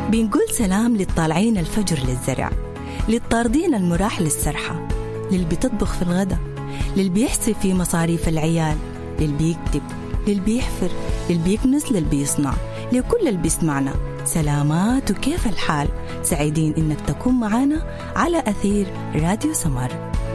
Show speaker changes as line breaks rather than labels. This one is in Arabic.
بنقول سلام للطالعين الفجر للزرع، للطاردين المراح للسرحة، للي بتطبخ في الغدا، للي بيحسب في مصاريف العيال، للي بيكتب، للي بيحفر، للي بيكنس، للي بيصنع، لكل اللي بيسمعنا سلامات وكيف الحال. سعيدين إنك تكون معنا على أثير راديو سمر.